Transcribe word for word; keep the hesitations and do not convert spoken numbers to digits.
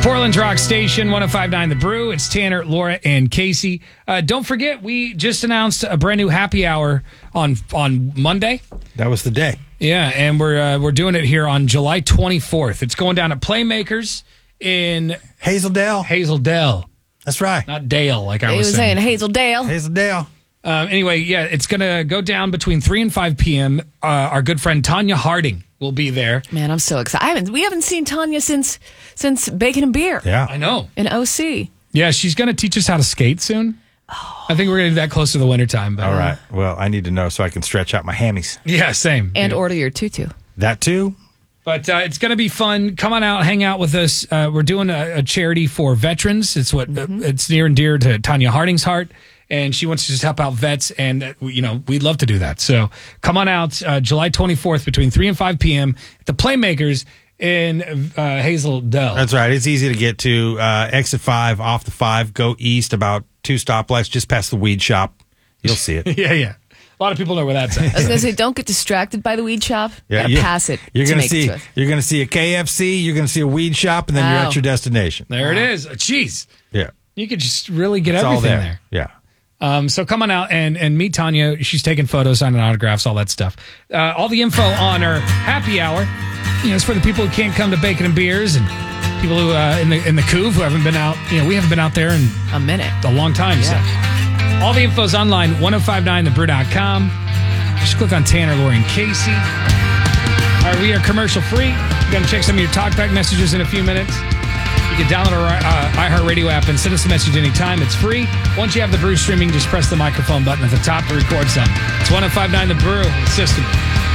Portland's Rock Station, one oh five point nine The Brew. It's Tanner, Laura, and Casey. Uh, don't forget, we just announced a brand new happy hour on on Monday. That was the day. Yeah, and we're uh, we're doing it here on July twenty-fourth. It's going down at Playmakers in Hazeldale. Hazeldale. That's right. Not Dale, like I He was, was saying. saying Hazeldale. Hazeldale. Um, anyway, yeah, it's going to go down between three and five p.m. Uh, our good friend Tanya Harding will be there. Man, I'm so excited. I haven't, we haven't seen Tanya since since Bacon and Beer Yeah. I know. in O C. Yeah, she's going to teach us how to skate soon. Oh. I think we're going to do that close to the wintertime. But, All right. Well, I need to know so I can stretch out my hammies. Yeah, same. And yeah. order your tutu. That too? But uh, it's going to be fun. Come on out, hang out with us. Uh, we're doing a, a charity for veterans. It's what mm-hmm. uh, it's near and dear to Tanya Harding's heart, and she wants to just help out vets. And uh, you know, we'd love to do that. So come on out, uh, July twenty-fourth, between three and five p.m. at the Playmakers in uh, Hazeldale. That's right. It's easy to get to. Uh, exit five off the five. Go east about two stoplights, just past the weed shop. You'll see it. yeah, yeah. A lot of people know where that's at. I was going to say, don't get distracted by the weed shop. Yeah, Gotta yeah. pass it. You're to gonna make see. it to it. You're gonna see a K F C. You're gonna see a weed shop, and then you're Wow. at your destination. There Wow. it is. Jeez. Yeah. You could just really get It's all everything there. there. Yeah. Um, so come on out and, and meet Tanya. She's taking photos, signing autographs, all that stuff. Uh, all the info on her happy hour. You know, it's for the people who can't come to Bacon and Beers and people who uh, in the in the Couve who haven't been out. You know, we haven't been out there in A minute. a long time. Yeah. So all the info's online, ten fifty-nine the brew dot com. Just click on Tanner, Lori, and Casey. All right, we are commercial free. We're going to check some of your talkback messages in a few minutes. You can download our uh, iHeartRadio app and send us a message anytime. It's free. Once you have the Brew streaming, just press the microphone button at the top to record something. It's ten fifty-nine The Brew System.